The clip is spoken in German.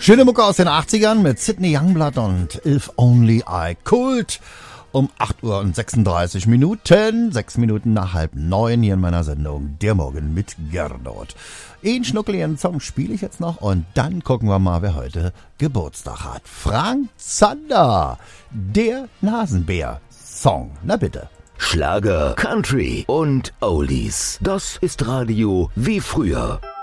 Schöne Mucke aus den 80ern mit Sidney Youngblood und If Only I Could. Um 8:36 Uhr, 6 Minuten nach 8:30 hier in meiner Sendung Der Morgen mit Gernot. Einen schnuckeligen Song spiele ich jetzt noch und dann gucken wir mal, wer heute Geburtstag hat. Frank Zander, der Nasenbär-Song. Na bitte. Schlager, Country und Oldies. Das ist Radio wie früher.